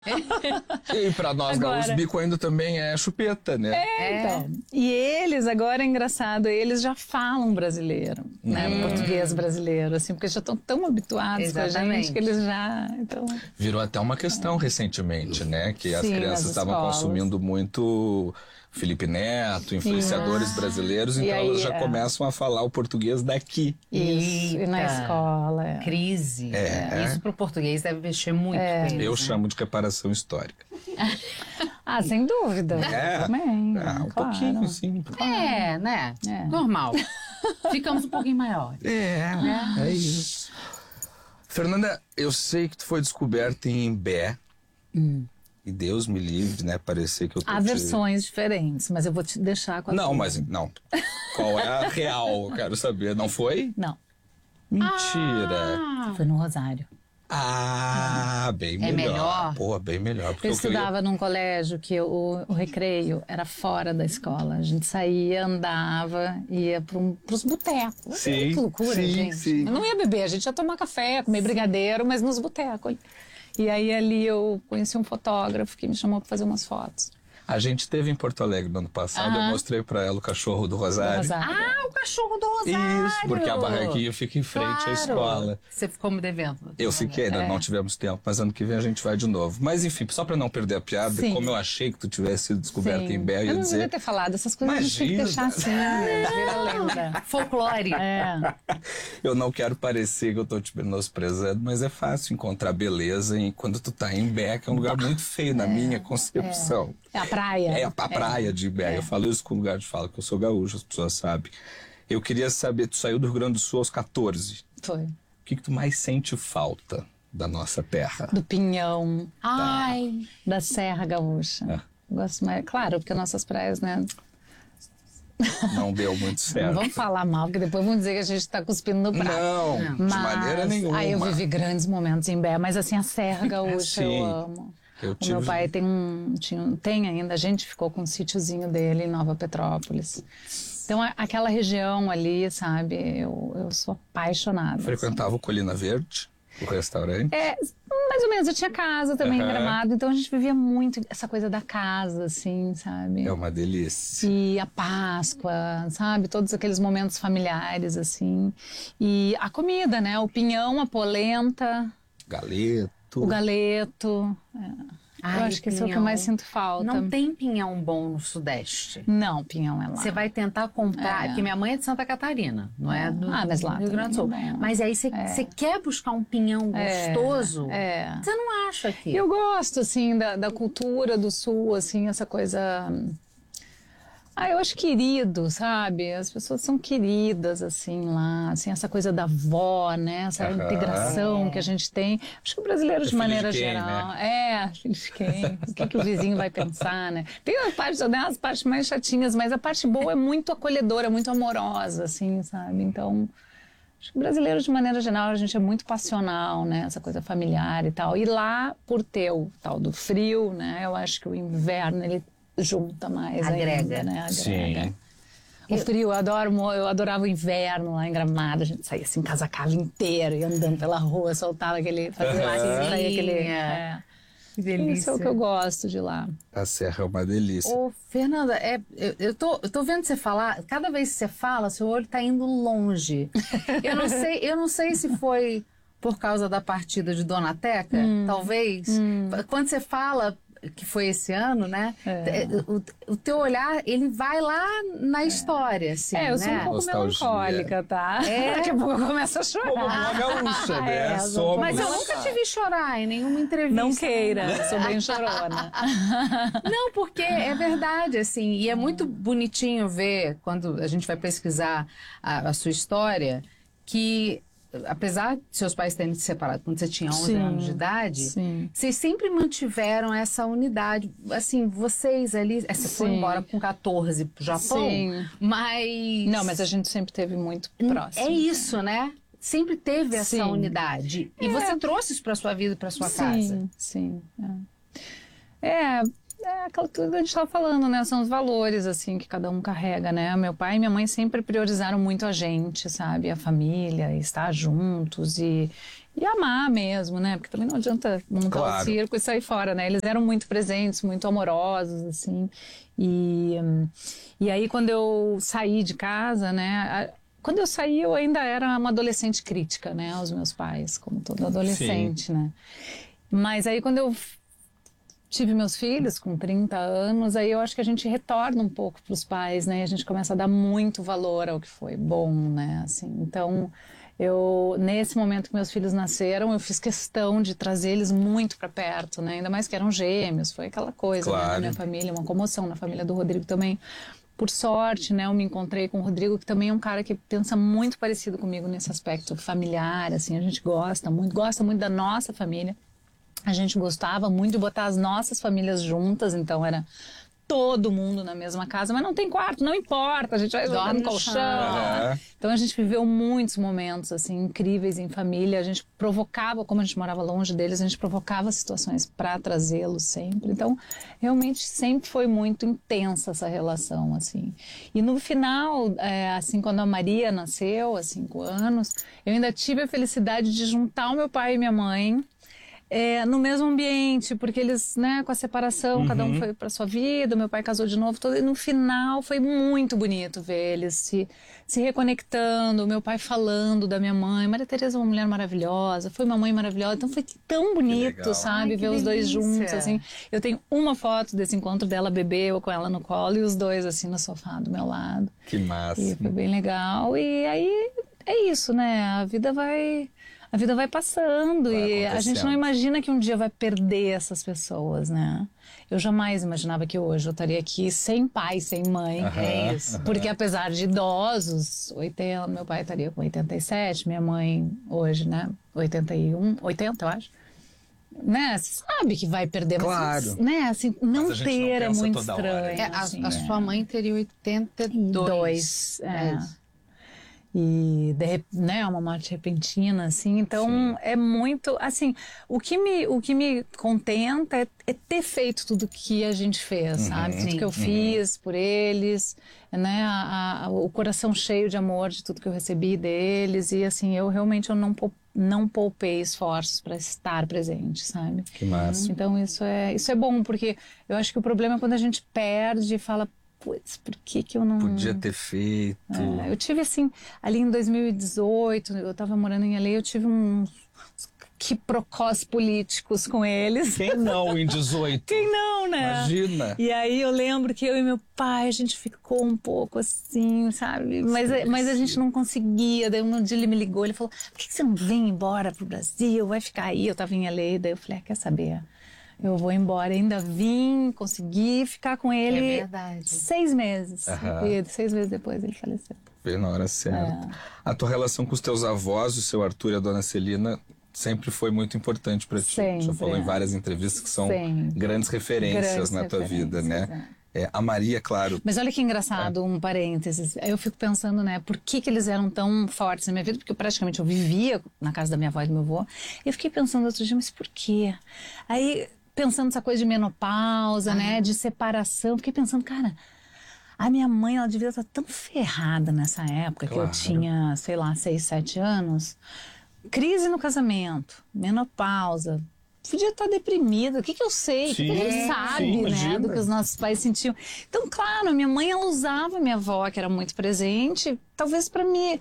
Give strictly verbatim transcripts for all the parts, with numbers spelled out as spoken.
E pra nós Agora- gaúchos, bico ainda também é chupeta, né? É, então. E eles, agora é engraçado, eles já falam brasileiro, né? Hum. Português brasileiro, assim, porque já estão tão habituados com a Exatamente. gente que eles já. Então, Virou até uma questão recentemente, né? Que as Sim, crianças nas estavam escolas. consumindo muito Felipe Neto, influenciadores brasileiros, E então aí, elas já é. começam a falar o português daqui. isso. E na Eita. escola. É. Crise. É. Isso pro português deve mexer muito com eles, Eu né? chamo de reparação histórica. Ah, sem dúvida. É, Também. ah, um claro. pouquinho, sim. É, né? É. Normal. Ficamos um pouquinho maiores. É, é isso. Fernanda, eu sei que tu foi descoberta em Imbé. E Deus me livre, né? Parecer que eu tô Há te- versões diferentes, mas eu vou te deixar com a Não, tua. mas não. Qual é a real? Eu quero saber. Não foi? Não, Mentira. Ah, foi no Rosário. Ah, bem melhor. melhor? Pô, bem melhor. Porque Eu eu queria- estudava num colégio que o, o recreio era fora da escola. A gente saía, andava, ia para um, os botecos. Sim, Que loucura, sim, gente. sim. Eu não ia beber, a gente ia tomar café, comer brigadeiro, mas nos botecos. E aí ali eu conheci um fotógrafo que me chamou para fazer umas fotos. A gente esteve em Porto Alegre no ano passado, eu Aham. mostrei pra ela o cachorro do Do Rosário. Rosário. Ah, o cachorro do Rosário! Isso, porque a barraquinha fica em frente à Claro. escola. Você ficou me devendo. Eu fiquei, ainda É. não tivemos tempo, mas ano que vem a gente vai de novo. Mas enfim, só pra não perder a piada, Sim. como eu achei que tu tivesse sido descoberta Sim. em Bé, eu eu ia não devia dizer... ter falado, essas coisas a gente tem que Imagina. deixar assim, né? Vira lenda. Folclore. É. Eu não quero parecer que eu tô te menosprezando, mas é fácil encontrar beleza em, quando tu tá em Bé, que é um lugar muito feio na minha concepção. É a praia. É a, a praia de Imbé. É. Eu falo isso com lugar de fala, que eu sou gaúcho, as pessoas sabem. Eu queria saber, tu saiu do Rio Grande do Sul aos catorze. Foi. O que, que tu mais sente falta da nossa terra? Do Pinhão, Ai, da Serra Gaúcha. É. Gosto mais, claro, porque nossas praias, né? Não deu muito Não certo. vamos falar mal, porque depois vão dizer que a gente tá cuspindo no prato. Não, de Mas, maneira nenhuma. Aí eu vivi grandes momentos em Bé, mas assim, a Serra Gaúcha Sim. eu amo. Eu O tive- meu pai tem um, tinha, um- tem ainda, a gente ficou com um sítiozinho dele em Nova Petrópolis. Então a- aquela região ali, sabe, eu, eu sou apaixonada. assim. Frequentava o Colina Verde, o restaurante. É, mais ou menos, eu tinha casa também em Aham. Gramado, então a gente vivia muito essa coisa da casa, assim, sabe? É uma delícia. E a Páscoa, sabe? Todos aqueles momentos familiares, assim. E a comida, né? O pinhão, a polenta, Galeto. o galeto. é. Ai, Eu acho que esse é o que eu pinhão. mais sinto falta. não tem pinhão bom no Sudeste. Não, pinhão é lá. Você vai tentar comprar, É. porque minha mãe é de Santa Catarina, não é do, Ah, mas lá do Rio Grande do Sul. também é bom. Mas aí você você quer buscar um pinhão É, gostoso, é. você não acha aqui. Eu gosto, assim, da, da cultura do Sul, assim, essa coisa... Ah, eu acho querido, sabe? As pessoas são queridas, assim, lá. Assim, essa coisa da avó, né? Essa Aham. integração que a gente tem. Acho que o brasileiro, É de filho maneira de quem, geral... né? É, filho de quem? O que, que o vizinho vai pensar, né? Tem a parte, né, as partes mais chatinhas, mas a parte boa é muito acolhedora, muito amorosa, assim, sabe? Então... Acho que o brasileiro, de maneira geral, a gente é muito passional, né? Essa coisa familiar e tal. E lá, por ter o tal do frio, né? Eu acho que o inverno, ele junta mais Agrega. ainda, né? Agrega. Sim. O frio, eu adoro, mo- eu adorava o inverno lá em Gramado. A gente saía assim, casacava inteiro, ia andando pela rua, soltava aquele... Fazia Aham. assim, saía aquele... É. É. Que Isso é o que eu gosto de lá. A serra é uma delícia. Ô, Fernanda, é, eu, eu, tô, eu tô vendo você falar, cada vez que você fala, seu olho tá indo longe. Eu não sei, eu não sei se foi por causa da partida de Dona Teca, talvez. Quando você fala que foi esse ano, né? É. O, o teu olhar, ele vai lá na história, assim, É, eu sou né? um pouco Nostalgia. melancólica, tá? É. Daqui a pouco eu começo a chorar. Como uma gaúcha, né? É, Somos. Mas eu nunca te vi chorar em nenhuma entrevista. Não queira, eu sou bem chorona. Não, porque é verdade, assim, e é muito bonitinho ver, quando a gente vai pesquisar a, a sua história, que apesar de seus pais terem se separado quando você tinha onze Sim, anos de idade, sim. vocês sempre mantiveram essa unidade, assim, vocês ali, você foi Sim. embora com catorze pro Japão, Sim. mas... Não, mas a gente sempre teve muito próximo. É isso, né? Sempre teve essa Sim. unidade. E É. você trouxe isso pra sua vida e pra sua sim, casa. Sim, é. É, é aquilo que a gente estava falando, né? São os valores, assim, que cada um carrega, né? Meu pai e minha mãe sempre priorizaram muito a gente, sabe? A família, estar juntos e, E amar mesmo, né? Porque também não adianta montar Claro. o circo e sair fora, né? Eles eram muito presentes, muito amorosos, assim. E, hum, e aí, quando eu saí de casa, né? a- Quando eu saí, eu ainda era uma adolescente crítica, né? Aos meus pais, como todo adolescente, né? Mas aí, quando eu tive meus filhos com trinta anos, aí eu acho que a gente retorna um pouco para os pais, né? A gente começa a dar muito valor ao que foi bom, né? Assim, então, eu nesse momento que meus filhos nasceram, eu fiz questão de trazer eles muito para perto, né? Ainda mais que eram gêmeos, foi aquela coisa, né? Claro. Na minha família, uma comoção na família do Rodrigo também. Por sorte, né, eu me encontrei com o Rodrigo, que também é um cara que pensa muito parecido comigo nesse aspecto familiar, assim, a gente gosta muito, gosta muito da nossa família. A gente gostava muito de botar as nossas famílias juntas, então era todo mundo na mesma casa, mas não tem quarto, não importa, a gente vai jogar no no colchão. chão. Aham. Então a gente viveu muitos momentos assim incríveis em família, a gente provocava, como a gente morava longe deles, a gente provocava situações para trazê-los sempre. Então, realmente sempre foi muito intensa essa relação assim. E no final, é, assim, quando a Maria nasceu, há cinco anos, eu ainda tive a felicidade de juntar o meu pai e minha mãe é, no mesmo ambiente, porque eles, né, com a separação, cada um foi para sua vida, meu pai casou de novo, todo, e no final foi muito bonito ver eles se, se reconectando, meu pai falando da minha mãe, Maria Tereza é uma mulher maravilhosa, foi uma mãe maravilhosa, então foi tão bonito, legal. sabe, Ai, que ver os dois delícia. juntos, assim. Eu tenho uma foto desse encontro dela bebê, eu com ela no colo, e os dois, assim, no sofá do meu lado. Que massa. E foi bem legal. E aí é isso, né? A vida vai, a vida vai passando Vai e a gente não acontecendo. imagina que um dia vai perder essas pessoas, né? Eu jamais imaginava que hoje eu estaria aqui sem pai, sem mãe. Aham, É isso. aham. Porque apesar de idosos, oitenta, meu pai estaria com oitenta e sete, minha mãe hoje, né? oitenta e um, oitenta, eu acho. Né? Você sabe que vai perder, Claro. mas, né? Assim, não Mas a gente não ter é pensa muito toda hora, estranho. né? É, a, assim, a é. sua mãe teria oitenta e dois. Dois, é. isso. E de rep- né, uma morte repentina, assim, então é muito, assim, o que me, o que me contenta é, é ter feito tudo que a gente fez, sabe? Tudo que eu fiz por eles, né, a, a- o coração cheio de amor de tudo que eu recebi deles e assim, eu realmente eu não, pou- não poupei esforços para estar presente, sabe? Que massa. Então isso é, isso é bom, porque eu acho que o problema é quando a gente perde e fala, putz, por que que eu não... Podia ter feito. É, eu tive assim, ali em dois mil e dezoito, eu estava morando em L A, eu tive uns quiprocós políticos com eles. Quem não em dezoito? Quem não, né? Imagina. E aí eu lembro que eu e meu pai, a gente ficou um pouco assim, sabe? Mas, mas a gente não conseguia. Daí um dia ele me ligou, ele falou, por que que você não vem embora pro Brasil? Vai ficar aí? Eu tava em L A, daí eu falei, ah, quer saber? Eu vou embora. Ainda vim, consegui ficar com ele É verdade. seis meses. Aham. E seis meses depois ele faleceu. Veio na hora certa. A tua relação com os teus avós, o seu Arthur e a dona Celina, sempre foi muito importante para ti. Sempre. Já falou em várias entrevistas que são Sempre. grandes referências Grandes na tua vida, referências, né? É, a Maria, claro. Mas olha que engraçado, É. um parênteses. Eu fico pensando, né, por que que eles eram tão fortes na minha vida? Porque eu, praticamente eu vivia na casa da minha avó e do meu avô. E eu fiquei pensando outro dia, mas por quê? Aí, pensando nessa coisa de menopausa, né, de separação, fiquei pensando, cara, a minha mãe, ela devia estar tão ferrada nessa época, que eu Claro. tinha, sei lá, seis, sete anos. Crise no casamento, menopausa. Podia estar deprimida. O que que eu sei? O que que a Sim, gente sabe, sim, né? imagina. Do que os nossos pais sentiam. Então, claro, minha mãe, ela usava minha avó, que era muito presente, talvez para me...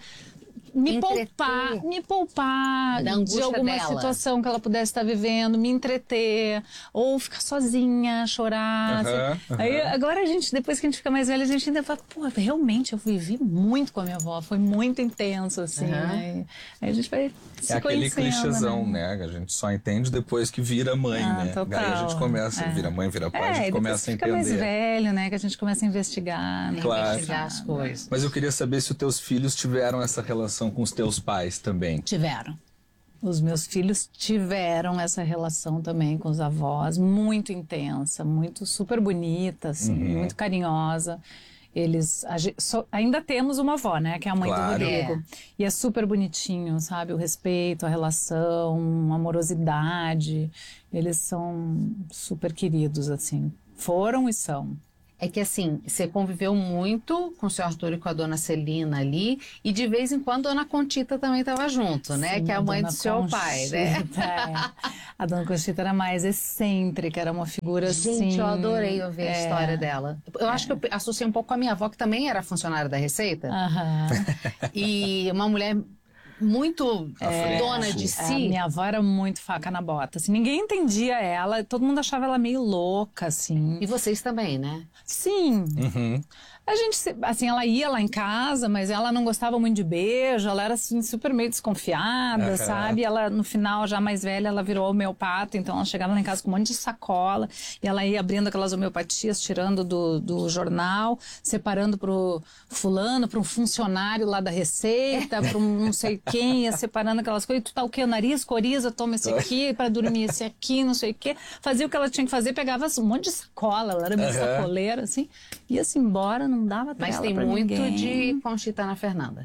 Me Entreter. poupar, me poupar Da de angústia alguma dela. situação que ela pudesse estar vivendo, me entreter, ou ficar sozinha, chorar. Aham, assim. aham. Aí, agora a gente, depois que a gente fica mais velha, a gente ainda fala, pô, realmente eu vivi muito com a minha avó, foi muito intenso, assim. Aham. Né? Aí a gente vai se É aquele conhecendo, clichêzão, né? né? A gente só entende depois que vira mãe, Ah, né? total. Aí a gente começa, É. vira mãe, vira pai, a É, gente e depois começa a que fica mais entender. velho, né? Que a gente começa a investigar, né? Claro. Investigar as coisas. Mas eu queria saber se os teus filhos tiveram essa relação com os teus pais também. Tiveram. Os meus filhos tiveram essa relação também com os avós, muito intensa, muito super bonita, assim, muito carinhosa. Eles a gen- só- ainda temos uma avó, né, que é a mãe Claro. do Rodrigo. É. E é super bonitinho, sabe? O respeito, a relação, a amorosidade. Eles são super queridos, assim. Foram e são. É que assim, você conviveu muito com o seu Arthur e com a dona Celina ali, e de vez em quando a dona Contita também estava junto, né? Sim, que é a mãe do seu Conchita, pai, né? É. A dona Conchita era mais excêntrica, era uma figura Gente, assim... eu adorei ouvir é. a história dela. Eu acho que eu associei um pouco com a minha avó, que também era funcionária da Receita. Aham. E uma mulher muito É, dona de A si. minha avó era muito faca na bota, assim, ninguém entendia ela, todo mundo achava ela meio louca, assim. E vocês também, né? Sim, Uhum. a gente, se- assim, ela ia lá em casa, mas ela não gostava muito de beijo, ela era, assim, super meio desconfiada, Aham. sabe? Ela, no final, já mais velha, ela virou homeopata, então ela chegava lá em casa com um monte de sacola, e ela ia abrindo aquelas homeopatias, tirando do, do jornal, separando pro fulano, para um funcionário lá da Receita, para um não sei quem, ia separando aquelas coisas, tu tá o quê? Nariz, coriza, toma esse aqui, para dormir esse aqui, não sei o quê. Fazia o que ela tinha que fazer, pegava um monte de sacola, ela era meio Aham. sacoleira, assim, ia-se embora, não dava Mas trela tem pra muito ninguém. de Conchita na Fernanda.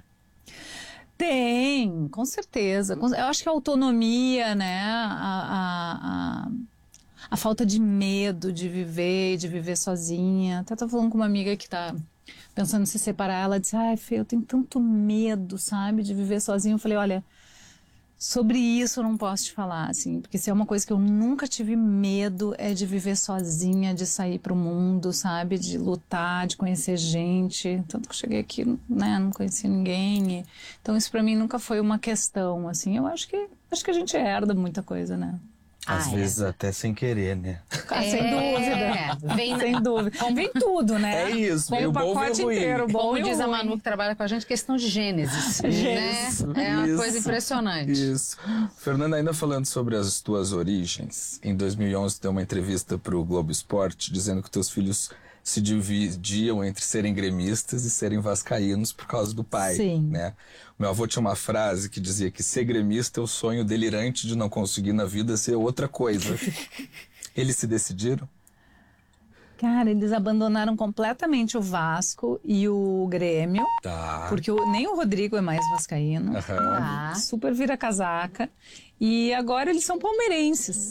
Tem, com certeza. Com- Eu acho que a autonomia, né? A, a, a, a falta de medo de viver, de viver sozinha. Até tô falando com uma amiga que tá pensando em se separar. Ela disse, ai, Fê, eu tenho tanto medo, sabe, de viver sozinha. Eu falei, olha, sobre isso eu não posso te falar, assim, porque se é uma coisa que eu nunca tive medo é de viver sozinha, de sair pro mundo, sabe, de lutar, de conhecer gente. Tanto que eu cheguei aqui, né, não conheci ninguém. e- Então isso pra mim nunca foi uma questão, assim. Eu acho que acho que a gente herda muita coisa, né? Às Ah, é. vezes até sem querer, né? Ah, sem É, dúvida. vem- sem dúvida. Vem tudo, né? É isso, Vem vem o o bom, pacote vem o ruim. inteiro, o bom Como e o diz a ruim. Manu que trabalha com a gente, questão de gênesis. Gênesis. Né? É uma Isso. coisa impressionante. Isso. Fernanda, ainda falando sobre as tuas origens, em dois mil e onze deu uma entrevista para o Globo Esporte dizendo que teus filhos se dividiam entre serem gremistas e serem vascaínos por causa do pai, Sim. né? Meu avô tinha uma frase que dizia que ser gremista é o sonho delirante de não conseguir na vida ser outra coisa. Eles se decidiram? Cara, eles abandonaram completamente o Vasco e o Grêmio. Tá. Porque o- nem o Rodrigo é mais vascaíno. Aham. Tá. Super vira casaca. E agora eles são palmeirenses.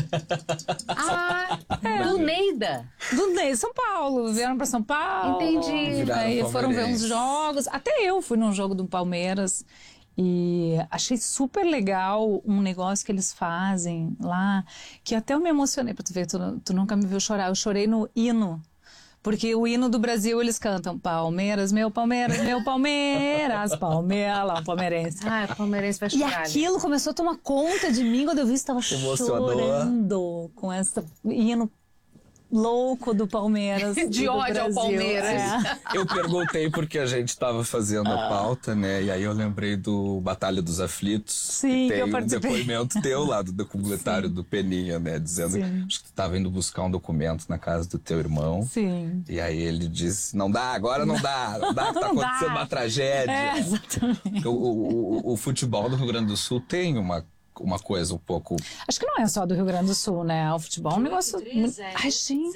Ah, do Neida. Do Ney, São Paulo. Vieram pra São Paulo. Entendi. Viraram Aí foram ver uns palmeirenses. jogos. Até eu fui num jogo do Palmeiras. E achei super legal um negócio que eles fazem lá, que até eu me emocionei. Pra tu ver, tu, tu nunca me viu chorar. Eu chorei no hino. Porque o hino do Brasil eles cantam Palmeiras, meu Palmeiras, meu Palmeiras, Palmeiras, lá, um palmeirense. Ah, o palmeirense vai E chorar. aquilo começou a tomar conta de mim quando eu vi, estava emocionou. chorando com esse hino louco do Palmeiras. De e do ódio ao Brasil. Palmeiras. É. Eu perguntei porque a gente estava fazendo a pauta, né? E aí eu lembrei do Batalha dos Aflitos. Sim, que tem eu um participei. depoimento teu lá do documentário do Peninha, né? Dizendo Sim. que acho que tu estava indo buscar um documento na casa do teu irmão. Sim. E aí ele disse, não dá, agora não dá, não dá, que tá Não dá. acontecendo uma tragédia. É, exatamente. O, o, o, o futebol do Rio Grande do Sul tem uma, uma coisa um pouco... Acho que não é só do Rio Grande do Sul, né? O futebol é um negócio... muito- Ai, gente.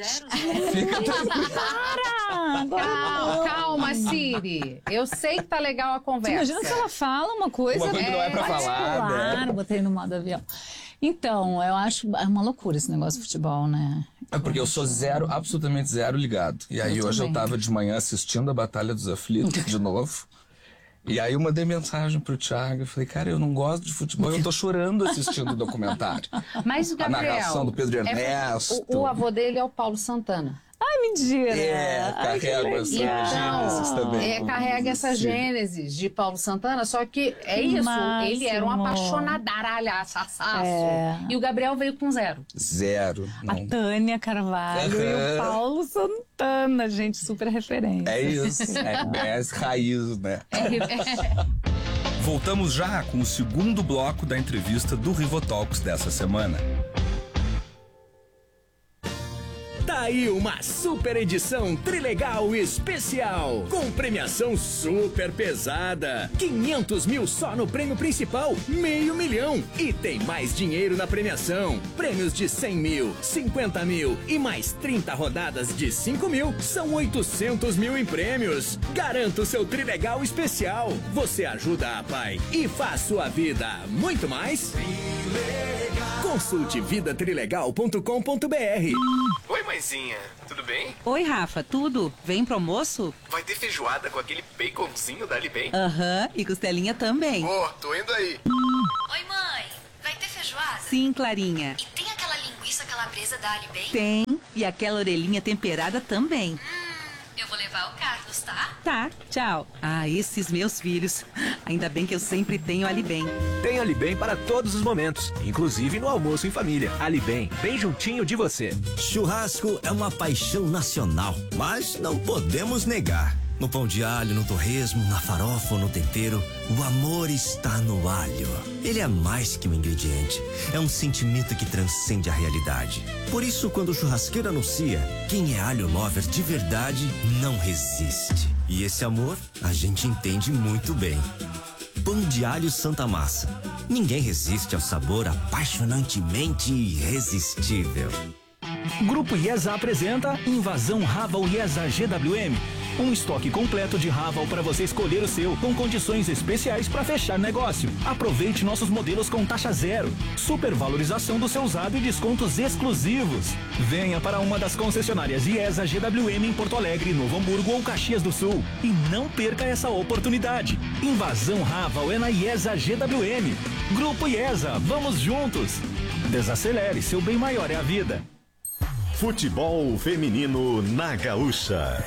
Para! Agora Calma, não. calma, Siri. Eu sei que tá legal a Tu conversa. imagina se ela fala uma coisa... Uma coisa que não é pra falar, Claro, né? botei no modo avião. Então, eu acho é uma loucura esse negócio de futebol, né? É porque eu sou zero, absolutamente zero ligado. E aí Eu hoje eu também. tava de manhã assistindo a Batalha dos Aflitos de novo. E aí eu mandei mensagem pro Thiago, eu falei, cara, eu não gosto de futebol, eu tô chorando assistindo o documentário. Mas o A Gabriel... narração do Pedro é- Ernesto. o, o avô dele é o Paulo Santana. Ai, mentira! É, Ai, que carrego essa legal. gênesis também. É, carrega essa Sim. gênesis de Paulo Santana, só que é Que isso, ele era um máximo. apaixonadaralhaço. É. E o Gabriel veio com zero. Zero. A Não. Tânia Carvalho e o Aham. Paulo Santana, gente, super referência. É isso. É, é esse raiz, né? Voltamos já com o segundo bloco da entrevista do Rivotalks dessa semana. Tá aí uma super edição Trilegal especial, com premiação super pesada. quinhentos mil só no prêmio principal, meio milhão. E tem mais dinheiro na premiação. Prêmios de cem mil, cinquenta mil e mais trinta rodadas de cinco mil. São oitocentos mil em prêmios. Garanta o seu Trilegal especial. Você ajuda a pai e faz sua vida muito mais. Consulte vida trilegal ponto com ponto br. Oi, mãezinha. Tudo bem? Oi, Rafa. Tudo? Vem pro almoço? Vai ter feijoada com aquele baconzinho da Alibem? Aham, e costelinha também. Pô, tô indo aí. Oi, mãe. Vai ter feijoada? Sim, Clarinha. E tem aquela linguiça calabresa da Alibem? Tem. E aquela orelhinha temperada também. Hum, eu vou levar o Carlos, tá? Tá, tchau. Ah, esses meus filhos. Ainda bem que eu sempre tenho Alibem. Tem Alibem para todos os momentos, inclusive no almoço em família. Alibem, bem juntinho de você. Churrasco é uma paixão nacional, mas não podemos negar. No pão de alho, no torresmo, na farofa ou no tempero, o amor está no alho. Ele é mais que um ingrediente, é um sentimento que transcende a realidade. Por isso, quando o churrasqueiro anuncia, quem é alho lover de verdade não resiste. E esse amor, a gente entende muito bem. Pão de alho Santa Massa. Ninguém resiste ao sabor apaixonantemente irresistível. Grupo IESA apresenta Invasão Raval IESA G W M. Um estoque completo de Raval para você escolher o seu, com condições especiais para fechar negócio. Aproveite nossos modelos com taxa zero, supervalorização do seu usado e descontos exclusivos. Venha para uma das concessionárias IESA G W M em Porto Alegre, Novo Hamburgo ou Caxias do Sul e não perca essa oportunidade. Invasão Raval é na IESA G W M. Grupo IESA, vamos juntos. Desacelere, seu bem maior é a vida. Futebol feminino na Gaúcha.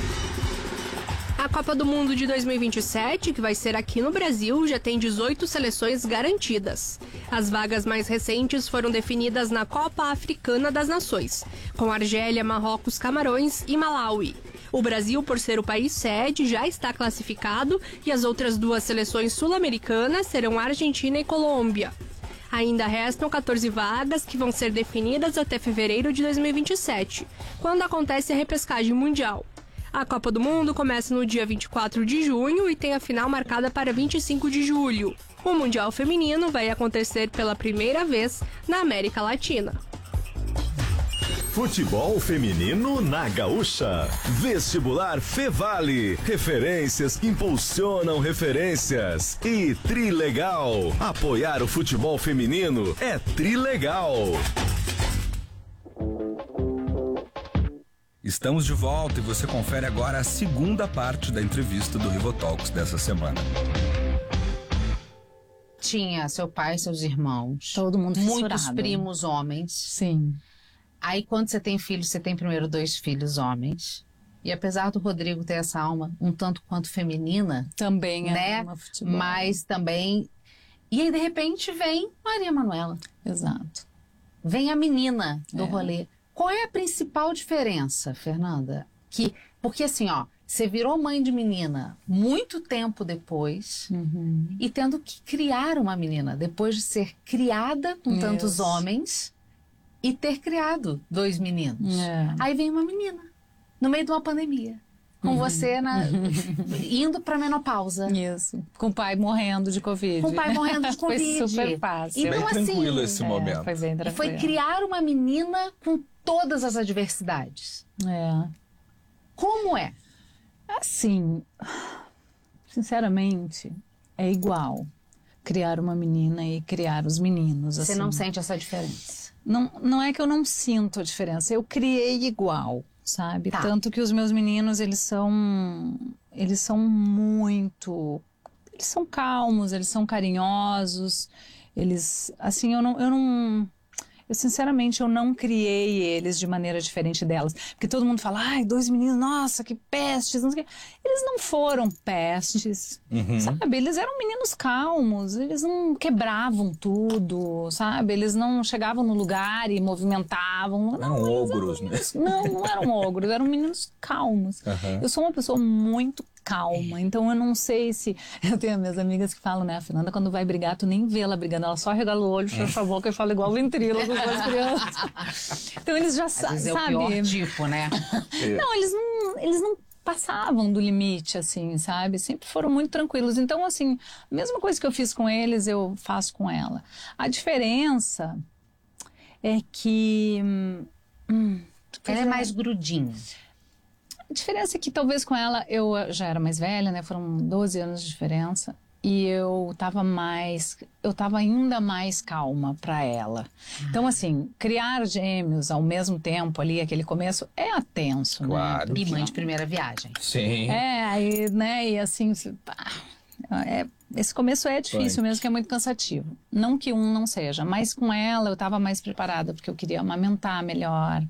A Copa do Mundo de dois mil e vinte e sete, que vai ser aqui no Brasil, já tem dezoito seleções garantidas. As vagas mais recentes foram definidas na Copa Africana das Nações, com Argélia, Marrocos, Camarões e Malawi. O Brasil, por ser o país sede, já está classificado e as outras duas seleções sul-americanas serão Argentina e Colômbia. Ainda restam quatorze vagas que vão ser definidas até fevereiro de dois mil e vinte e sete, quando acontece a repescagem mundial. A Copa do Mundo começa no dia vinte e quatro de junho e tem a final marcada para vinte e cinco de julho. O Mundial Feminino vai acontecer pela primeira vez na América Latina. Futebol feminino na Gaúcha. Vestibular Fevale. Referências que impulsionam referências. E Trilegal. Apoiar o futebol feminino é Trilegal. Estamos de volta e você confere agora a segunda parte da entrevista do Rivotalks dessa semana. Tinha seu pai, seus irmãos. Todo mundo Muitos fissurado. primos homens. Sim. Aí, quando você tem filhos, você tem primeiro dois filhos homens. E apesar do Rodrigo ter essa alma um tanto quanto feminina... Também é né? uma futebol. Mas também... E aí, de repente, vem Maria Manuela. Exato. Vem a menina do É. rolê. Qual é a principal diferença, Fernanda? Que, porque assim, ó, você virou mãe de menina muito tempo depois Uhum. e tendo que criar uma menina depois de ser criada com Isso. tantos homens e ter criado dois meninos. É. Aí vem uma menina no meio de uma pandemia. Com Uhum. você na, indo pra menopausa. Isso. Com o pai morrendo de Covid. Com o pai morrendo de Covid. Foi super fácil. Então, Bem tranquilo assim, esse É, momento. foi bem E tranquilo. foi criar uma menina com todas as adversidades. É. Como é? Assim, sinceramente, é igual criar uma menina e criar os meninos. Você assim. não sente essa diferença? Não, não é que eu não sinto a diferença, eu criei igual, sabe? Tá. Tanto que os meus meninos, eles são, eles são muito, eles são calmos, eles são carinhosos, eles, assim, eu não, eu não, eu sinceramente, eu não criei eles de maneira diferente delas. Porque todo mundo fala, ai, dois meninos, nossa, que pestes, não sei o quê. Eles não foram pestes, Uhum. sabe? Eles eram meninos calmos, eles não quebravam tudo, sabe? Eles não chegavam no lugar e movimentavam. Eram eles ogros, né? Não, não eram ogros, eram meninos calmos. Aham. Eu sou uma pessoa muito calma, então eu não sei se... Eu tenho minhas amigas que falam, né, a Fernanda, quando vai brigar, tu nem vê ela brigando, ela só regala o olho, fecha a boca e fala igual ventríloco com as crianças. Então eles já sa- Às vezes é sabem. o pior tipo, né? Não, eles não, eles não passavam do limite, assim, sabe? Sempre foram muito tranquilos. Então, assim, a mesma coisa que eu fiz com eles, eu faço com ela. A diferença é que... Hum, Ela é mais grudinha. A diferença é que talvez com ela eu já era mais velha, né? Foram doze anos de diferença. e eu tava mais, eu tava ainda mais calma para ela. Então, assim, criar gêmeos ao mesmo tempo ali, aquele começo, é tenso, Claro. né? E mãe de primeira viagem. Sim. É, aí, né, e assim, pá, é, esse começo é difícil mesmo, que é muito cansativo. Não que um não seja, mas com ela eu tava mais preparada, porque eu queria amamentar melhor,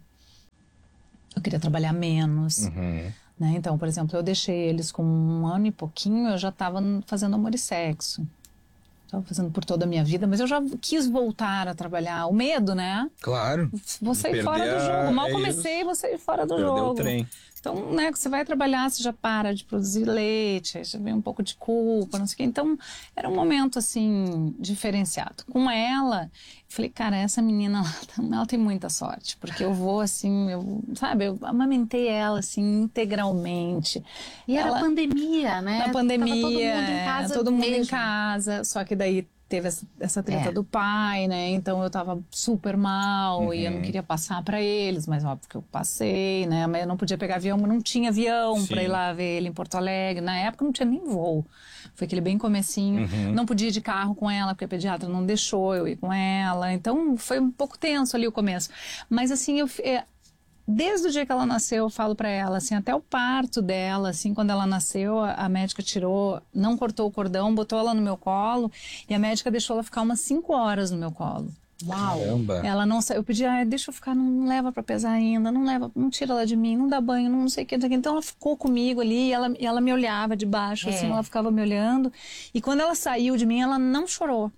eu queria trabalhar menos. Uhum. Né? Então, por exemplo, eu deixei eles com um ano e pouquinho, eu já estava fazendo amor e sexo. Estava fazendo por toda a minha vida, mas eu já quis voltar a trabalhar. O medo, né? Claro. Vou sair Perder fora do a- jogo. Mal é comecei, isso. vou sair fora do Perdeu jogo. o trem. Então, né, você vai trabalhar, você já para de produzir leite, aí já vem um pouco de culpa, não sei o quê. Então, era um momento, assim, diferenciado. Com ela, eu falei, cara, essa menina, ela, ela tem muita sorte, porque eu vou, assim, eu, sabe, eu amamentei ela, assim, integralmente. E era Ela- pandemia, né? Na pandemia, Tava todo mundo em é, casa todo mundo em mesmo. casa, só que daí teve essa, essa treta É. do pai, né? Então eu tava super mal e eu não queria passar pra eles, mas óbvio que eu passei, né? Mas eu não podia pegar avião, mas não tinha avião Sim. pra ir lá ver ele em Porto Alegre. Na época não tinha nem voo. Foi aquele bem comecinho. Uhum. Não podia ir de carro com ela, porque a pediatra não deixou eu ir com ela. Então foi um pouco tenso ali o começo. Mas assim, eu... fi- é, desde o dia que ela nasceu, eu falo pra ela, assim, até o parto dela, assim, quando ela nasceu, a, a médica tirou, não cortou o cordão, botou ela no meu colo e a médica deixou ela ficar umas cinco horas no meu colo. Uau! Caramba. Ela não sa- eu pedi, ah, deixa eu ficar, não, não leva pra pesar ainda, não leva, não tira ela de mim, não dá banho, não sei o que, não sei o que. Então ela ficou comigo ali e ela, e ela me olhava de baixo, É. assim, ela ficava me olhando. E quando ela saiu de mim, ela não chorou.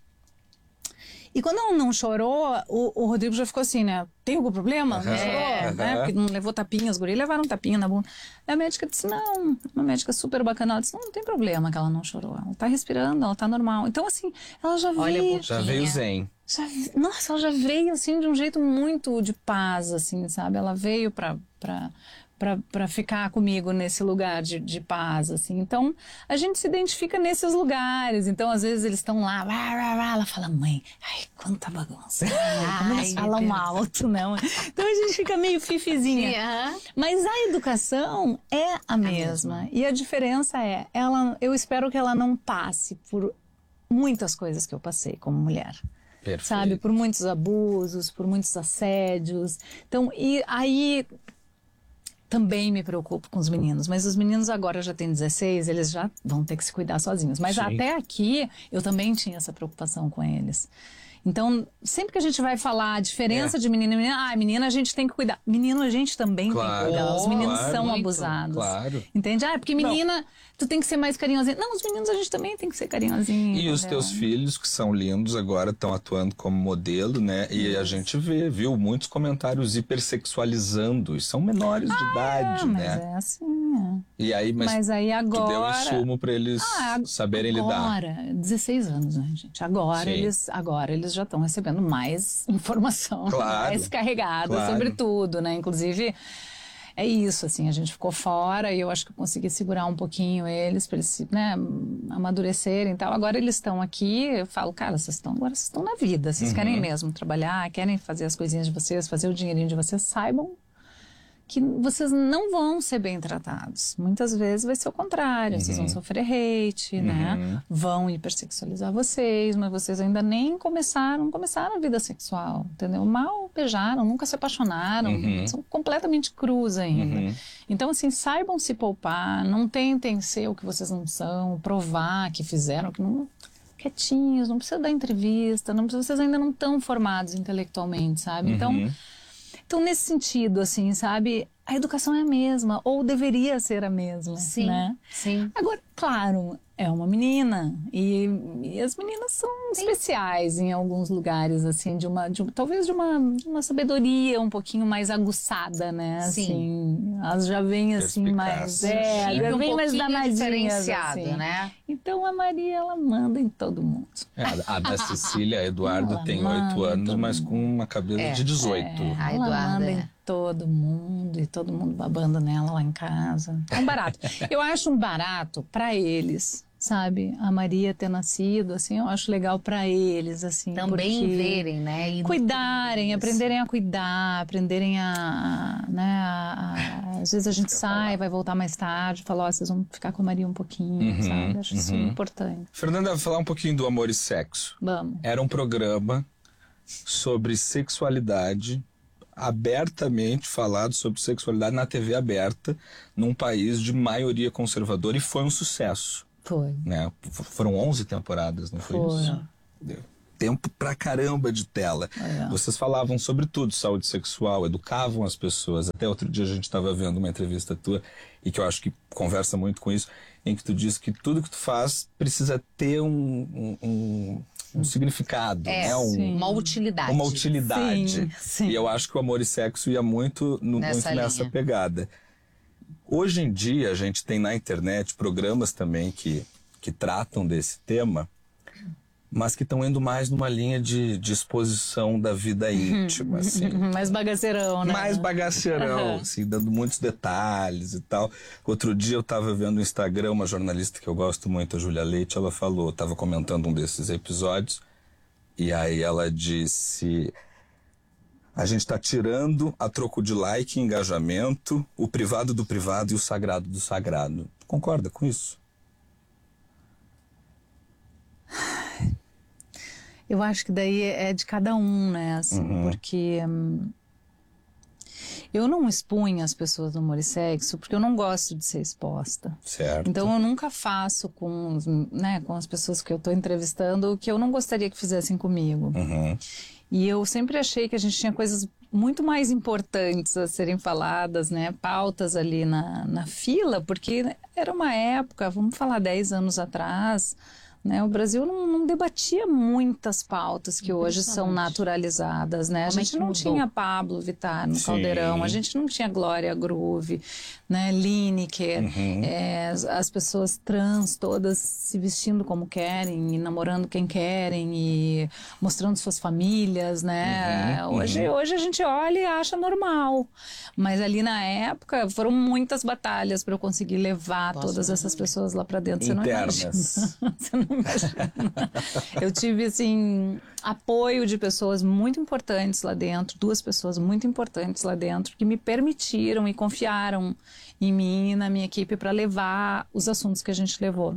E quando ela não chorou, o, o Rodrigo já ficou assim, né? Tem algum problema? Não Aham, chorou? Né? aham. Porque não levou tapinha, os guris levaram tapinha na bunda. Aí a médica disse, não, uma médica super bacana, ela disse, não, não tem problema que ela não chorou. Ela tá respirando, ela tá normal. Então, assim, ela já Olha, veio... Já veio zen. Já, nossa, ela já veio, assim, de um jeito muito de paz, assim, sabe? Ela veio pra... pra para ficar comigo nesse lugar de, de paz, assim. Então, a gente se identifica nesses lugares. Então, às vezes, eles estão lá, rá, rá, rá, ela fala, mãe, ai, quanta bagunça. Ai, como eles Ai, falam meu Deus. alto, não. Então, a gente fica meio fifizinha. Sim, aham. Mas a educação é a mesma. E a diferença é, ela, eu espero que ela não passe por muitas coisas que eu passei como mulher. Perfeito. Sabe? Por muitos abusos, por muitos assédios. Então, e aí... Também me preocupo com os meninos, mas os meninos agora já têm dezesseis, eles já vão ter que se cuidar sozinhos. Mas Sim. até aqui, eu também tinha essa preocupação com eles. Então, sempre que a gente vai falar a diferença É. de menino e menina, ah, menina a gente tem que cuidar. Menino a gente também Claro, tem que cuidar. Os meninos claro, são muito, abusados. claro. Entende? Ah, porque menina, tu tem que ser mais carinhosinha. Não, os meninos a gente também tem que ser carinhosinho. E os entendeu? teus filhos, que são lindos, agora estão atuando como modelo, né? E a gente vê, viu, muitos comentários hipersexualizando. E são menores de idade, É, mas né? é assim, é. E aí, mas, Mas aí agora... tu deu insumo pra eles Ah, ag- saberem lidar. Agora, dezesseis anos, né, gente? Agora Sim. eles, agora eles já estão recebendo mais informação, Claro, mais carregada claro. sobre tudo, né? Inclusive, é isso, assim, a gente ficou fora e eu acho que eu consegui segurar um pouquinho eles para eles, se, né, amadurecerem e tal. Agora eles estão aqui, eu falo, cara, vocês estão agora vocês estão na vida, vocês Uhum. querem mesmo trabalhar, querem fazer as coisinhas de vocês, fazer o dinheirinho de vocês, saibam que vocês não vão ser bem tratados. Muitas vezes vai ser o contrário, vocês vão sofrer hate, né? Vão hipersexualizar vocês, mas vocês ainda nem começaram, começaram a vida sexual, entendeu? Mal beijaram, nunca se apaixonaram, Uhum. são completamente crus ainda. Uhum. Então, assim, saibam se poupar, não tentem ser o que vocês não são, provar que fizeram, que não... Quietinhos, não precisa dar entrevista, não precisa, vocês ainda não estão formados intelectualmente, sabe? Então... Uhum. Então, nesse sentido, assim, sabe, a educação é a mesma, ou deveria ser a mesma, Sim, né? sim. Agora, claro, é uma menina, e, e as meninas são especiais em alguns lugares, assim, de uma, de, talvez de uma, de uma sabedoria um pouquinho mais aguçada, né? Sim. Assim, elas já vêm, assim, mais... Perspicaz. É, Chip já um vêm mais pouquinho danadinhas, diferenciado, assim. né? Então, a Maria, ela manda em todo mundo. É, a, a da Cecília, a Eduardo, Ela tem manda oito anos, todo mas com uma cabeça É, de dezoito. É, A ela Eduarda, manda é. em todo mundo e todo mundo babando nela lá em casa. É um barato. Eu acho um barato para eles sabe? A Maria ter nascido, assim, eu acho legal para eles, assim. Também porque verem, né? E cuidarem, aprenderem a cuidar, aprenderem a, a, né? A, a, às vezes a gente sai, vai voltar mais tarde, fala, ó, vocês vão ficar com a Maria um pouquinho, Uhum, sabe? Acho isso uhum. importante. Fernanda, falar um pouquinho do Amor e Sexo. Vamos. Era um programa sobre sexualidade, abertamente falado sobre sexualidade na T V aberta, num país de maioria conservadora, e foi um sucesso. Foi. Né? Foram onze temporadas, não foi Foi. isso? Deu tempo pra caramba de tela. É. Vocês falavam sobre tudo, saúde sexual, educavam as pessoas. Até outro dia a gente estava vendo uma entrevista tua, e que eu acho que conversa muito com isso, em que tu diz que tudo que tu faz precisa ter um, um, um, um significado, É, né? Um, uma utilidade. uma utilidade. Sim, sim. E eu acho que o Amor e Sexo ia muito, no, Nessa muito nessa linha. pegada. Hoje em dia, a gente tem na internet programas também que, que tratam desse tema, mas que estão indo mais numa linha de, de exposição da vida íntima, assim. Mais bagaceirão, né? Mais bagaceirão, Uhum. assim, dando muitos detalhes e tal. Outro dia eu estava vendo no Instagram uma jornalista que eu gosto muito, a Júlia Leite, ela falou, estava comentando um desses episódios, e aí ela disse... A gente está tirando a troco de like e engajamento, o privado do privado e o sagrado do sagrado. Concorda com isso? Eu acho que daí é de cada um, né? Assim, Uhum. porque hum, eu não expunho as pessoas do Amor e Sexo porque eu não gosto de ser exposta. Certo. Então eu nunca faço com, os, né, com as pessoas que eu estou entrevistando o que eu não gostaria que fizessem comigo. Uhum. E eu sempre achei que a gente tinha coisas muito mais importantes a serem faladas, né? Pautas ali na, na fila, porque era uma época, vamos falar dez anos atrás, né? O Brasil não, não debatia muitas pautas que hoje são naturalizadas, né? A Como é gente que não mudou? tinha Pablo Vittar no Sim. Caldeirão, a gente não tinha Glória Groove, né? Lineker, Uhum. é, as, as pessoas trans todas se vestindo como querem e namorando quem querem e mostrando suas famílias, né? Uhum, Hoje, uhum. hoje a gente olha e acha normal, mas ali na época foram muitas batalhas para eu conseguir levar Posso todas essas pessoas lá para dentro. Você não Internas. imagina. Você não imagina. Eu tive assim apoio de pessoas muito importantes lá dentro, duas pessoas muito importantes lá dentro que me permitiram e confiaram em mim e na minha equipe para levar os assuntos que a gente levou.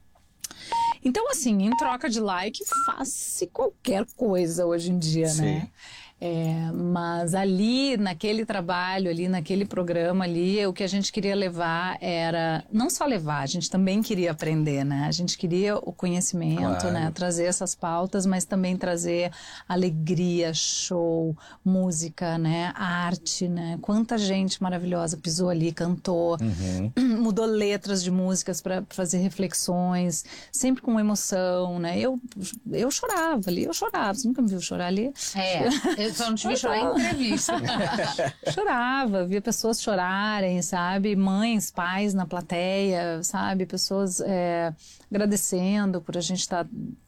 Então, assim, em troca de like, faça qualquer coisa hoje em dia, Sim. né? É, mas ali, naquele trabalho, ali naquele programa ali, o que a gente queria levar era, não só levar, a gente também queria aprender, né? A gente queria o conhecimento, Claro. né? Trazer essas pautas, mas também trazer alegria, show, música, né? Arte, né? Quanta gente maravilhosa pisou ali, cantou, Uhum. mudou letras de músicas para fazer reflexões, sempre com emoção, né? Eu, eu chorava ali, eu chorava, você nunca me viu chorar ali? É, eu só não te vi chorar em entrevista. Chorava, via pessoas chorarem, sabe? Mães, pais na plateia, sabe? Pessoas é, agradecendo por a gente estar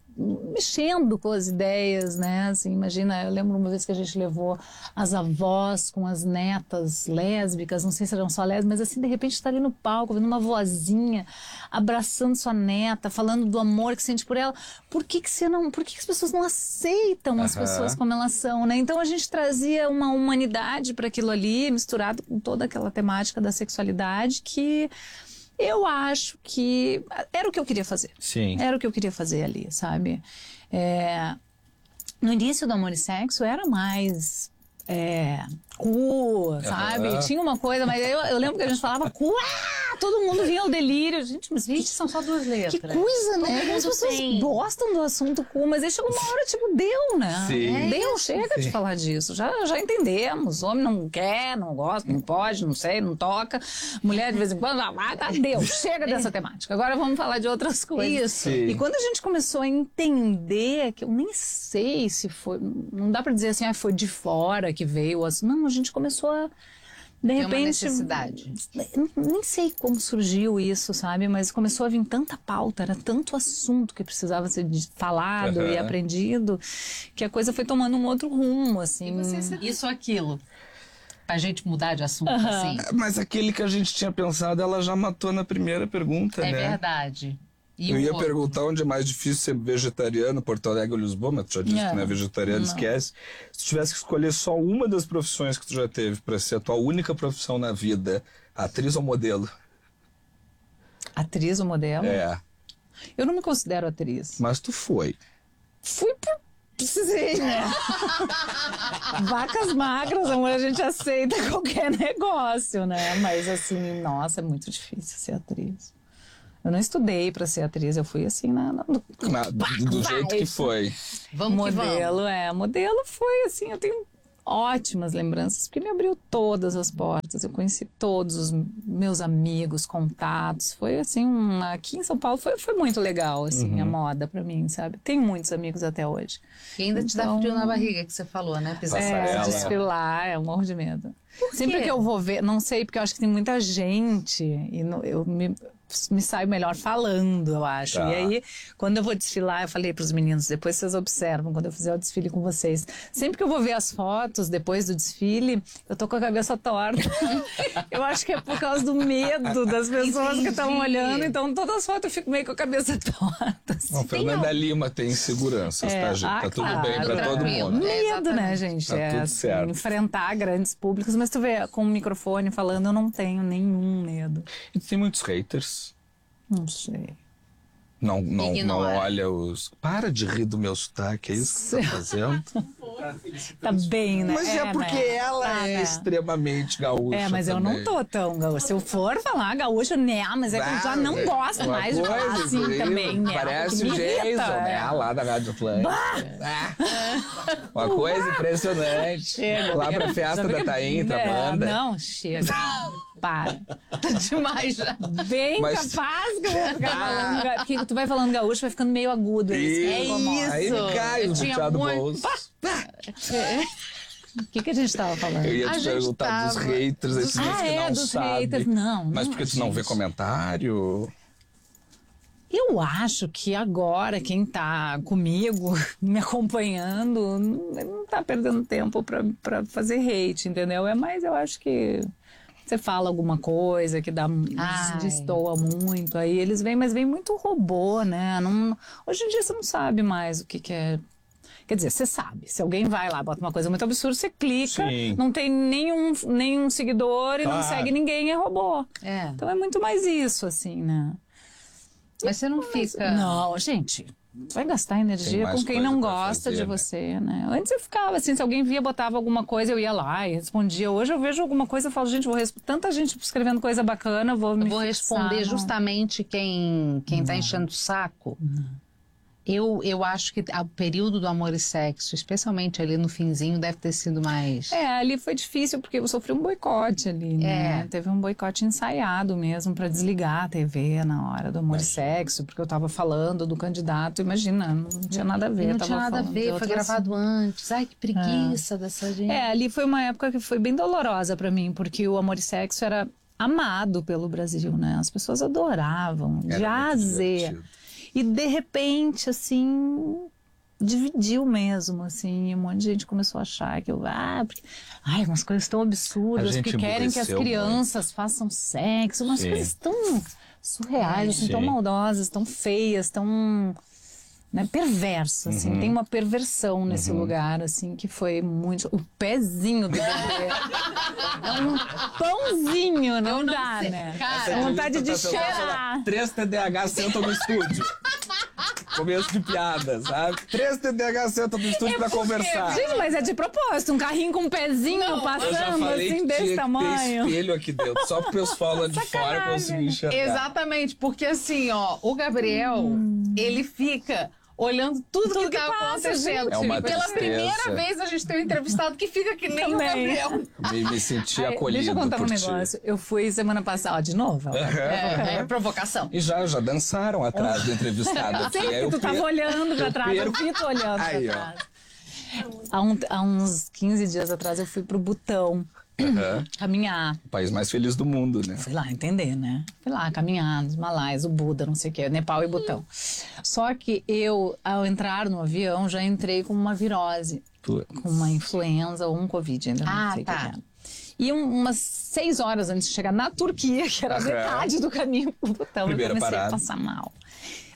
mexendo com as ideias, né? Assim, imagina, eu lembro uma vez que a gente levou as avós com as netas lésbicas, não sei se eram só lésbicas, mas assim, de repente está ali no palco, vendo uma vozinha abraçando sua neta, falando do amor que sente por ela. Por que que você não, por que que as pessoas não aceitam as Aham. pessoas como elas são, né? Então a gente trazia uma humanidade para aquilo ali, misturado com toda aquela temática da sexualidade que eu acho que era o que eu queria fazer. Sim. Era o que eu queria fazer ali, sabe? É, no início do Amor e Sexo era mais é, cu, sabe? Aham. Tinha uma coisa, mas eu, eu lembro que a gente falava cu, ah, todo mundo vinha ao delírio. Gente, mas Gente, são só duas letras. que coisa, né? Todo As mundo pessoas tem. gostam do assunto cu, mas aí chegou uma hora, tipo, deu, né? Sim. Deu, chega de falar disso. Já, já entendemos. Homem não quer, não gosta, não pode, não sei, não toca. Mulher, de vez em quando, já vai, tá, deu. Chega dessa temática. Agora vamos falar de outras coisas. Isso. Sim. E quando a gente começou a entender, que eu nem sei se foi, não dá pra dizer assim, ah, foi de fora que veio. As, não, a gente começou a, de Tem repente... uma necessidade. Nem sei como surgiu isso, sabe? Mas começou a vir tanta pauta, era tanto assunto que precisava ser de- falado Aham. e aprendido, que a coisa foi tomando um outro rumo, assim. Isso ou aquilo. Pra gente mudar de assunto, assim. Mas aquele que a gente tinha pensado, ela já matou na primeira pergunta, É né? verdade. E Eu o ia outro? perguntar onde é mais difícil ser vegetariano, Porto Alegre ou Lisboa, mas tu já disse É. que não é vegetariano, Não. esquece. Se tu tivesse que escolher só uma das profissões que tu já teve pra ser a tua única profissão na vida, atriz ou modelo? Atriz ou modelo? É, Eu não me considero atriz. mas tu foi. Fui por... Precisei, né? Vacas magras, amor, a gente aceita qualquer negócio, né? Mas assim, nossa, é muito difícil ser atriz. Eu não estudei pra ser atriz, eu fui assim, na, na, do, Na- do do jeito que foi. Vamos que modelo, vamos. é. Modelo foi assim, eu tenho ótimas lembranças, porque me abriu todas as portas. Eu conheci todos os meus amigos, contatos. Foi assim, um, aqui em São Paulo foi, foi muito legal, assim, Uhum. a moda pra mim, sabe? Tenho muitos amigos até hoje. E ainda te dá Então- frio na barriga, que você falou, né? Pisar É, Passarela. desfilar, é um morro de medo. Sempre quê? que eu vou ver, não sei, porque eu acho que tem muita gente e no- eu me, me saio melhor falando, eu acho. Tá. E aí, quando eu vou desfilar, eu falei pros meninos, depois vocês observam, quando eu fizer o desfile com vocês. Sempre que eu vou ver as fotos depois do desfile, eu tô com a cabeça torta. Eu acho que é por causa do medo das pessoas que estão Entendi. olhando, então todas as fotos eu fico meio com a cabeça torta. assim. Não, Fernanda Lima tem inseguranças, É, tá, gente? ah, Tá tudo claro, bem pra todo tranquilo. mundo. É, Medo, né, exatamente. gente? Tá é tudo assim, certo. enfrentar grandes públicos, mas tu vê, com o microfone falando, eu não tenho nenhum medo. E tu tem muitos haters. Não sei. Não, não, não Ignora. olha os... Para de rir do meu sotaque, é isso que você tá fazendo? Tá bem, né? Mas é, porque né? ela Tá, é né? extremamente gaúcha É, mas eu também. não tô tão gaúcha. Se eu for falar gaúcha, né? Mas é que eu já não Ah, gosto uma mais de falar coisa, assim isso aí também, né? Parece Porque o me Jason, irrita, né? é. Lá da Rádio Atlântica. Ah, uma coisa impressionante. Chega. Lá pra festa Sabe da que- Tainha, da é, banda. Não, chega. Para. Tá demais já. Bem Mas- capaz que eu vou ficar falando gaúcho. Porque tu vai falando gaúcho, vai ficando meio agudo. Isso. É isso. Aí ele cai Eu no tinha puxado muito- bolso. O que, que a gente tava falando? Eu ia A te gente perguntar dos tava- haters, esses Ah, que é, não dos sabe. haters. Não, Mas não, porque tu não vê gente. comentário? Eu acho que agora quem tá comigo, me acompanhando, não, não tá perdendo tempo pra, pra fazer hate, entendeu? É mais, eu acho que você fala alguma coisa que dá, Ai. destoa muito, aí eles vêm, mas vem muito robô, né? Não, hoje em dia você não sabe mais o que, que é. Quer dizer, você sabe, se alguém vai lá, bota uma coisa muito absurda, você clica, Sim. não tem nenhum, nenhum seguidor e não Ah. segue ninguém, é robô. É. Então é muito mais isso, assim, né? Mas você não fica. Não, gente, vai gastar energia mais com quem coisa não pra gosta fazer, de né? você, né? Antes eu ficava assim, se alguém via, botava alguma coisa, eu ia lá e respondia. Hoje eu vejo alguma coisa e falo, gente, vou responder. Tanta gente escrevendo coisa bacana, eu vou me Eu vou fixar, responder não. justamente quem, quem tá enchendo o saco. Eu, eu acho que o período do Amor e Sexo, especialmente ali no finzinho, deve ter sido mais. É, ali foi difícil porque eu sofri um boicote ali, né? É. Teve um boicote ensaiado mesmo pra desligar a T V na hora do Amor e Sexo, porque eu tava falando do candidato, imagina, não tinha nada a ver. E não eu tava tinha nada a falando de ver, foi outras- gravado antes. Ai, que preguiça dessa gente. É, ali foi uma época que foi bem dolorosa pra mim, porque o Amor e Sexo era amado pelo Brasil, né? As pessoas adoravam, de Era A a muito Z. divertido. E de repente, assim, dividiu mesmo, assim, e um monte de gente começou a achar que eu, ah, porque, ai, umas coisas tão A absurdas, gente que querem que as emburreceu crianças façam sexo, umas Sim. coisas tão surreais, assim, tão Sim. maldosas, tão feias, tão, né, perverso, assim, Uhum. tem uma perversão nesse lugar, assim, que foi muito, o pezinho do bebê, é um pãozinho, não, dá, né, cara, dá vontade de Tá pensando, cheirar. Três T D A H sentam no estúdio. Começo de piada, sabe? Três T D A H sentam no estúdio pra conversar. Gente, mas é de propósito, um carrinho com um pezinho Eu já passando falei assim que desse tinha que tamanho. ter espelho aqui dentro, só pro pessoal lá de fora conseguir enxergar. Exatamente, porque assim, ó, o Gabriel, ele fica olhando tudo, Tudo que, que tá passa, acontecendo. gente. É uma E pela tristeza. primeira vez a gente tem um entrevistado que fica que nem Também. o Gabriel. Me, me senti Ai, acolhido deixa eu contar por um ti. negócio. Eu fui semana passada, ó, de novo. ó. É, é provocação. E já, já dançaram atrás do entrevistado aqui. Sei Aí que eu tu tava per- olhando pra eu trás, eu perco- vi tu olhando Aí, ó. pra trás. Há, um- há uns quinze dias atrás eu fui pro Butão Aham. caminhar. O país mais feliz do mundo, né? Fui lá entender, né? Fui lá caminhar nos Malaias, o Buda, não sei o quê, Nepal e Butão. Só que eu, ao entrar no avião, já entrei com uma virose, Tu- com uma influenza ou um Covid, ainda não Ah, sei o tá. que era. E um- umas seis horas antes de chegar na Turquia, que era a Aham. metade do caminho pro Butão, Primeira eu comecei parada. a passar mal.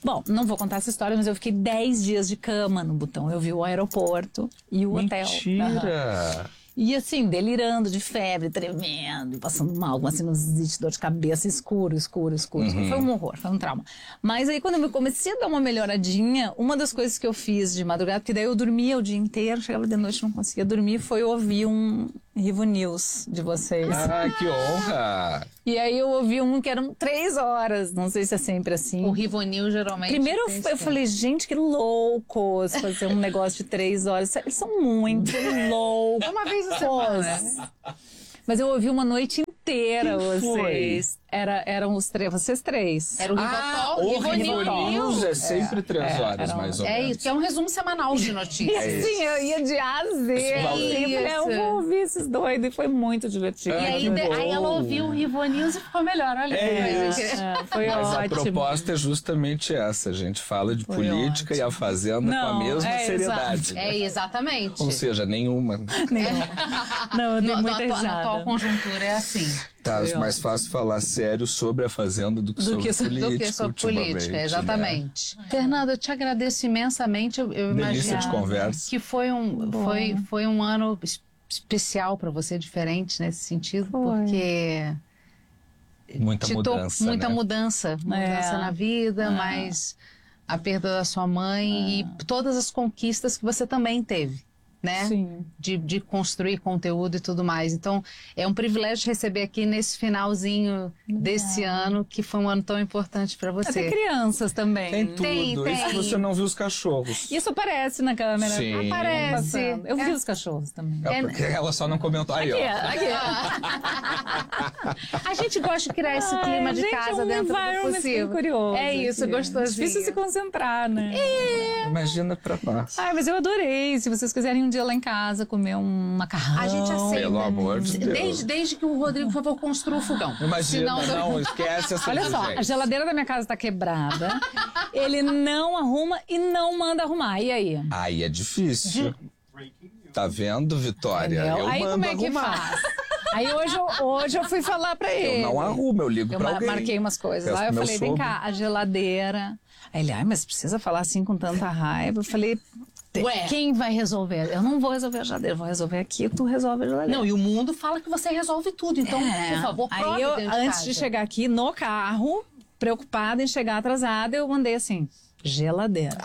Bom, não vou contar essa história, mas eu fiquei dez dias de cama no Butão. Eu vi o aeroporto e o hotel. Mentira! Uhum. E assim, delirando de febre, tremendo, passando mal, com assim, sinusite, dor de cabeça, escuro, escuro, escuro. Uhum. Foi um horror, foi um trauma. Mas aí, quando eu comecei a dar uma melhoradinha, uma das coisas que eu fiz de madrugada, porque daí eu dormia o dia inteiro, chegava de noite e não conseguia dormir, foi ouvir um Rivo News de vocês. Ah, que honra! E aí eu ouvi um que eram três horas, não sei se é sempre assim. O Rivo News geralmente... Primeiro eu, eu falei, gente, que loucos fazer um negócio de três horas. Eles são muito loucos. Uma vez a semana. Mas eu ouvi uma noite inteira Quem vocês. Era, eram os três, vocês três. Era o Rivo Ah, Talk, o Rivo Rivo News é sempre três é, horas, era um- mais ou É menos. isso, que é um resumo semanal de E notícias. assim, eu ia de A a Z. Isso. Assim, eu falei, eu vou ouvir esses doidos. E foi muito divertido. Ah, E aí, que de- bom. aí ela ouviu o Rivo News e ficou melhor, olha. É que isso. coisa que- É, foi Mas a ótimo. proposta é justamente essa. A gente fala de Foi política ótimo. e a Fazenda com a Não, mesma é, seriedade. É, exatamente. Ou seja, nenhuma. Não, eu dei No- muita na, atual- na atual risada. conjuntura é assim. Tá Foi mais fácil falar sério sobre a Fazenda do que Do sobre que so- do que política. Do que sobre ultimamente, política, né? exatamente. Fernanda, eu te agradeço imensamente. Eu, eu Delícia imagino de conversa. que foi um, foi, foi um ano es- especial para você, diferente nesse sentido, Foi. porque Muita te to- mudança. muita né? mudança, mudança É. na vida, É. mas a perda da sua mãe e todas as conquistas que você também teve, né? Sim. De, de construir conteúdo e tudo mais. Então, é um privilégio receber aqui nesse finalzinho desse ano, que foi um ano tão importante para você. Até crianças também. Tem tudo. Tem, Isso tem. você não viu os cachorros. Isso aparece na câmera. Sim. Aparece. Passando. Eu vi É. os cachorros também. É porque ela só não comentou. Aí, Aqui, ó. aqui. A gente gosta de criar esse Ai, clima de gente, casa é um dentro do environment possível. bem curioso É isso, aqui. gostosinho. Difícil se concentrar, né? Imagina pra nós. Ai, mas eu adorei. Se vocês quiserem um dia lá em casa comer um macarrão. A gente aceita. Pelo amor de Deus. Desde, desde que o Rodrigo, por favor, construa o fogão. Imagina, Senão- não, esquece essa Olha só, a exigência. geladeira da minha casa tá quebrada. Ele não arruma e não manda arrumar. E aí? Aí é difícil. Tá vendo, Vitória? Entendeu? Eu aí mando como é que arrumar. faz? Aí hoje, eu- hoje eu fui falar pra ele. Eu não arrumo, eu ligo Eu pra ma- alguém. marquei umas coisas Peço lá, eu pro meu falei, vem sogro. cá, a geladeira. Aí ele, ai, mas precisa falar assim com tanta raiva. Eu falei, Ué. quem vai resolver? Eu não vou resolver a geladeira, eu vou resolver aqui, tu resolve a geladeira. Não, e o mundo fala que você resolve tudo. Então, É. por favor, prove Aí eu, dentro de antes casa. de chegar aqui no carro, preocupada em chegar atrasada, eu mandei assim, geladeira.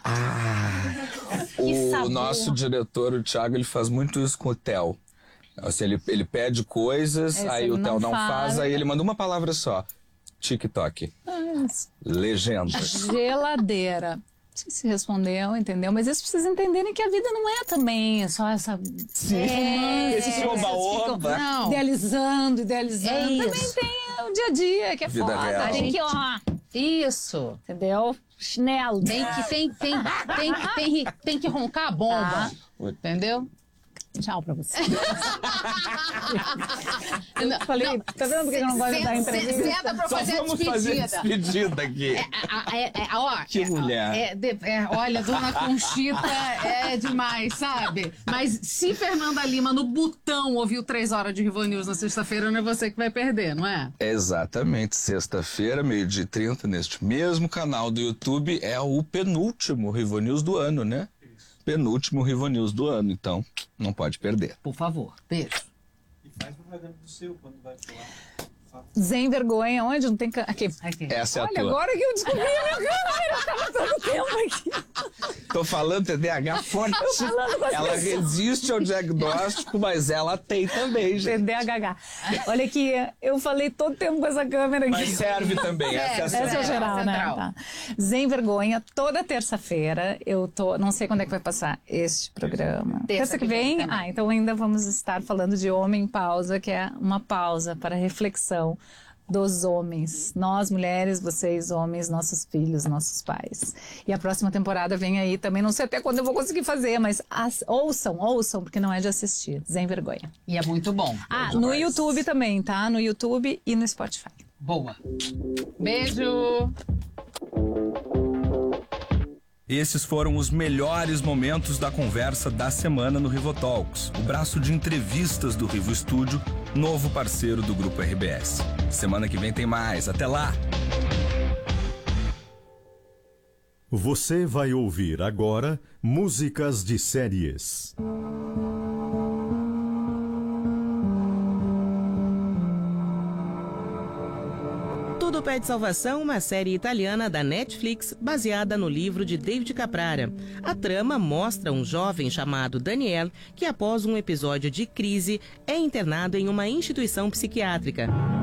O sabor. nosso diretor, o Thiago, ele faz muito isso com o Theo. Assim, ele, ele pede coisas, É, se aí ele o Theo não não faz, faz, aí ele manda uma palavra só. TikTok. Legenda. Geladeira. Não sei se respondeu, entendeu? Mas eles precisam entenderem que a vida não é também só essa... Sim. É, Esse vocês oba-oba. ficam Não. Idealizando, idealizando. É Também isso. tem o dia a dia, que é Vida foda. real. Tem que, ó, Isso. entendeu? Chinelo. Tem que, tem, tem, tem, que- tem, que- tem que roncar a bomba. Entendeu? Tchau pra você. Não, Falei, tá vendo por que eu não gosto de dar Senta- entrevista? Senta pra Só fazer a vamos fazer despedida. despedida aqui. A- a- é- é- ó, Que é- mulher. é- de- é, olha, Dona Conchita é demais, sabe? Mas se Fernanda Lima no Butão ouviu três horas de Rivo News na sexta-feira, não é você que vai perder, não é? Exatamente. Sexta-feira, meio-dia e trinta, neste mesmo canal do YouTube, é o penúltimo Rivo News do ano, né? Penúltimo Rivo News do ano, então não pode perder. Por favor, beijo. E faz propaganda do seu quando vai falar. Sem vergonha, onde não tem... Ca... Aqui. Aqui. Essa é a Olha, tua. agora que eu descobri a minha câmera, eu tava todo tempo aqui. Tô falando T D A H forte. falando com as Ela pessoas. resiste ao diagnóstico, mas ela tem também, gente. T D A H. Olha aqui, eu falei todo tempo com essa câmera aqui. Mas serve também. Essa é a Essa é central. geral, né? central. Tá. Sem vergonha, toda terça-feira eu tô. Não sei quando é que vai passar este programa. Terça, que vem? também. Ah, então ainda vamos estar falando de Homem em Pausa, que é uma pausa para reflexão dos homens. Nós, mulheres, vocês, homens, nossos filhos, nossos pais. E a próxima temporada vem aí também. Não sei até quando eu vou conseguir fazer, mas as- ouçam, ouçam, porque não é de assistir. Sem vergonha. E é muito bom. Ah, no YouTube também, tá? No YouTube e no Spotify. Boa. Beijo. Esses foram os melhores momentos da conversa da semana no Rivo Talks, o braço de entrevistas do Rivo Estúdio, novo parceiro do Grupo R B S. Semana que vem tem mais. Até lá! Você vai ouvir agora músicas de séries. Tudo Pede Salvação, uma série italiana da Netflix baseada no livro de David Caprara. A trama mostra um jovem chamado Daniel que, após um episódio de crise, é internado em uma instituição psiquiátrica.